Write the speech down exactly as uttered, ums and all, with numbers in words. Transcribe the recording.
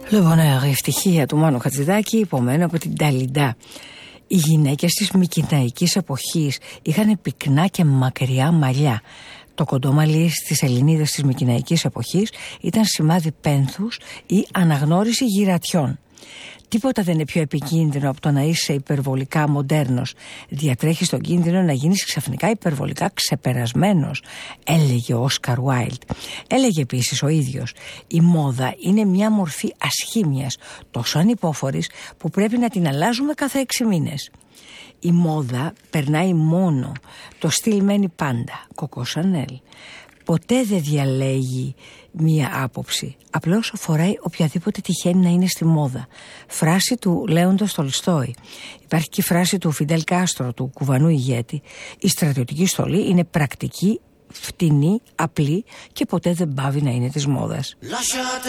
Λοιπόν, η ευτυχία του Μάνου Χατζηδάκη υπομένω από την Ταλιντά. Οι γυναίκες της μικηναϊκής εποχής είχαν πυκνά και μακριά μαλλιά. Το κοντό μαλλί στις Ελληνίδες της μικηναϊκής εποχής ήταν σημάδι πένθους ή αναγνώριση γυρατιών. Τίποτα δεν είναι πιο επικίνδυνο από το να είσαι υπερβολικά μοντέρνος. Διατρέχεις τον κίνδυνο να γίνεις ξαφνικά υπερβολικά ξεπερασμένος, έλεγε ο Όσκαρ Βάιλντ. Έλεγε επίσης ο ίδιος: η μόδα είναι μια μορφή ασχήμιας, τόσο ανυπόφορης που πρέπει να την αλλάζουμε κάθε έξι μήνες. Η μόδα περνάει μόνο, το στυλ μένει πάντα. Κοκό Σανέλ. Ποτέ δεν διαλέγει μία άποψη. Απλώς φοράει οποιαδήποτε τυχαίνει να είναι στη μόδα. Φράση του Λέοντο Τολστόη. Υπάρχει και η φράση του Φιντέλ Κάστρο, του κουβανού ηγέτη. Η στρατιωτική στολή είναι πρακτική, φτηνή, απλή και ποτέ δεν πάβει να είναι της μόδας.